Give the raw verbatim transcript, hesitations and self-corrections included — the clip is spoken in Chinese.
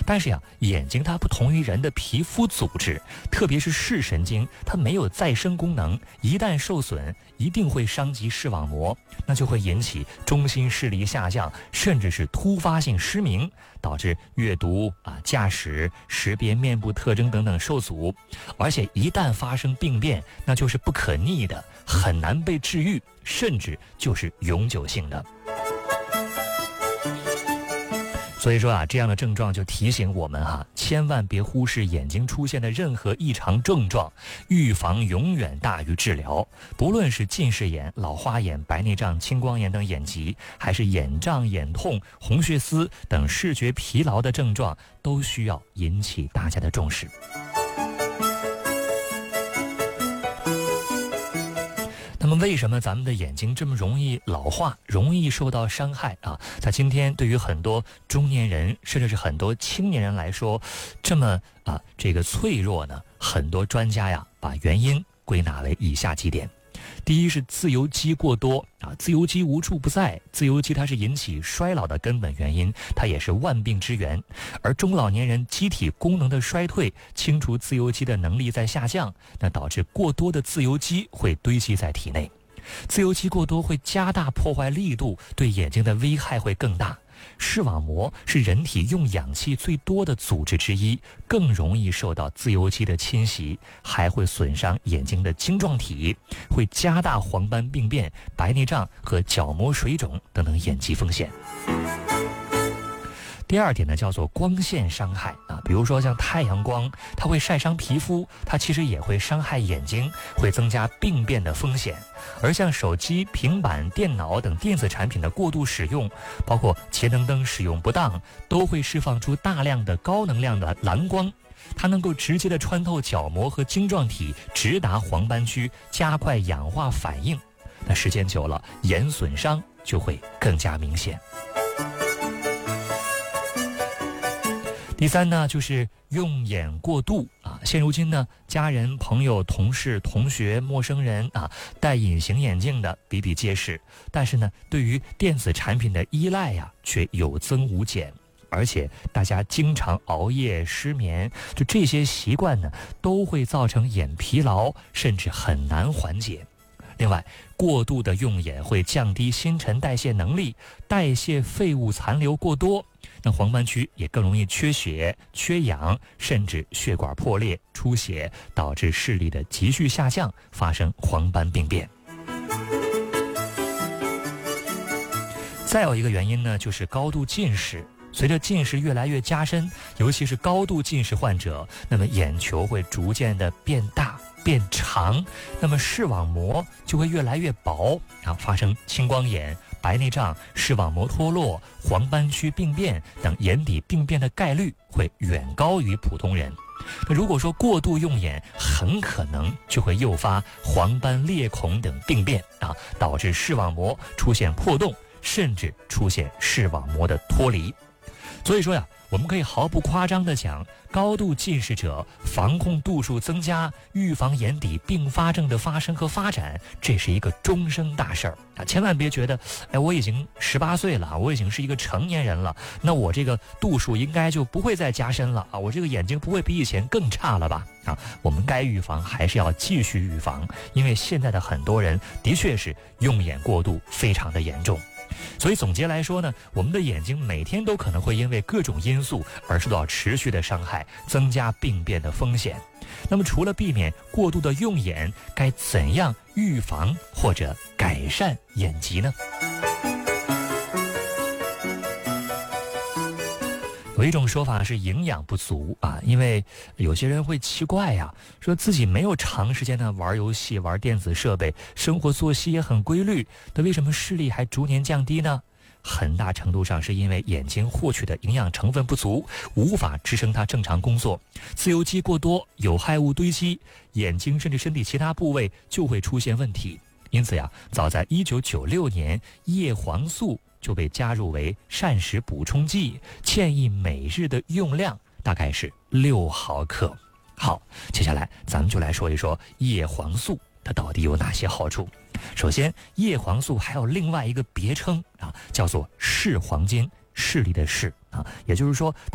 但是呀，眼睛它不同于人的皮肤组织，特别是视神经，它没有再生功能，一旦受损，一定会伤及视网膜，那就会引起中心视力下降，甚至是突发性失明，导致阅读啊、驾驶、识别面部特征等等受阻。而且一旦发生病变，那就是不可逆的，很难被治愈，甚至就是永久性的。所以说啊，这样的症状就提醒我们哈、啊，千万别忽视眼睛出现的任何异常症状，预防永远大于治疗。不论是近视眼、老花眼、白内障、青光眼等眼疾，还是眼胀、眼痛、红血丝等视觉疲劳的症状，都需要引起大家的重视。那么为什么咱们的眼睛这么容易老化，容易受到伤害啊？在今天对于很多中年人甚至是很多青年人来说，这么啊这个脆弱呢？很多专家呀把原因归纳为以下几点。第一是自由基过多啊，自由基无处不在，自由基它是引起衰老的根本原因，它也是万病之源。而中老年人机体功能的衰退，清除自由基的能力在下降，那导致过多的自由基会堆积在体内，自由基过多会加大破坏力度，对眼睛的危害会更大。视网膜是人体用氧气最多的组织之一，更容易受到自由基的侵袭，还会损伤眼睛的晶状体，会加大黄斑病变、白内障和角膜水肿等等眼疾风险。第二点呢，叫做光线伤害啊，比如说像太阳光，它会晒伤皮肤，它其实也会伤害眼睛，会增加病变的风险。而像手机、平板、电脑等电子产品的过度使用，包括节能灯使用不当，都会释放出大量的高能量的蓝光，它能够直接的穿透角膜和晶状体，直达黄斑区，加快氧化反应。那时间久了，眼损伤就会更加明显。第三呢，就是用眼过度啊。现如今呢，家人、朋友、同事、同学、陌生人啊，戴隐形眼镜的比比皆是。但是呢，对于电子产品的依赖呀、啊，却有增无减。而且大家经常熬夜、失眠，就这些习惯呢，都会造成眼疲劳，甚至很难缓解。另外，过度的用眼会降低新陈代谢能力，代谢废物残留过多，那黄斑区也更容易缺血、缺氧，甚至血管破裂、出血，导致视力的急剧下降，发生黄斑病变。再有一个原因呢，就是高度近视。随着近视越来越加深，尤其是高度近视患者，那么眼球会逐渐的变大、变长，那么视网膜就会越来越薄啊，发生青光眼、白内障、视网膜脱落、黄斑区病变等眼底病变的概率会远高于普通人。那如果说过度用眼，很可能就会诱发黄斑裂孔等病变啊，导致视网膜出现破洞，甚至出现视网膜的脱离。所以说呀，我们可以毫不夸张地讲，高度近视者防控度数增加，预防眼底并发症的发生和发展，这是一个终生大事儿啊！千万别觉得，哎，我已经十八岁了，我已经是一个成年人了，那我这个度数应该就不会再加深了啊，我这个眼睛不会比以前更差了吧？啊，我们该预防还是要继续预防，因为现在的很多人的确是用眼过度，非常的严重。所以总结来说呢，我们的眼睛每天都可能会因为各种因素而受到持续的伤害，增加病变的风险。那么除了避免过度的用眼，该怎样预防或者改善眼疾呢？有一种说法是营养不足啊，因为有些人会奇怪呀、啊，说自己没有长时间的玩游戏、玩电子设备，生活作息也很规律，那为什么视力还逐年降低呢？很大程度上是因为眼睛获取的营养成分不足，无法支撑它正常工作，自由基过多，有害物堆积，眼睛甚至身体其他部位就会出现问题。因此呀，早在一九九六年，叶黄素就被加入为膳食补充剂，建议每日的用量大概是六毫克。好，接下来咱们就来说一说叶黄素它到底有哪些好处。首先，叶黄素还有另外一个别称啊，叫做视黄金，视力的视啊，也就是说